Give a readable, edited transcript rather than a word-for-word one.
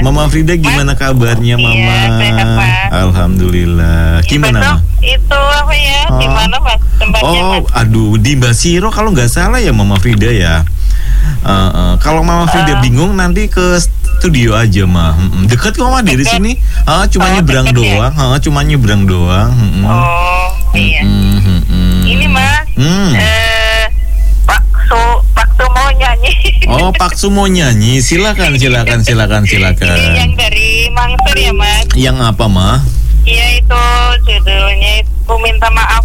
Mama Frida gimana kabarnya Mama? Iya, sehat, Mas. Alhamdulillah. Gimana Besok Mama? itu apa ya? Di mana Mas tempatnya Mas? Aduh, di Basiro kalau nggak salah ya Mama Frida ya. Kalau Mama Frida bingung nanti ke studio aja mah. Dekat kok mah dari sini. Cuma nyebrang doang. Cuma nyebrang doang. Oh iya. Ini Mas. Pak Su mau nyanyi. Oh, Pak Su mau nyanyi. Silakan. Ini yang dari Mangsur ya Mas. Yang apa mah? Iya itu judulnya Ku Minta Maaf.